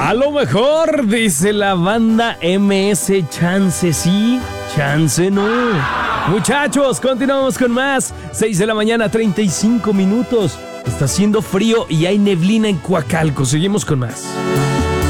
A lo mejor, dice la banda MS, chance sí, chance no. Muchachos, continuamos con más. 6 de la mañana, 35 minutos. Está haciendo frío y hay neblina en Coacalco. Seguimos con más.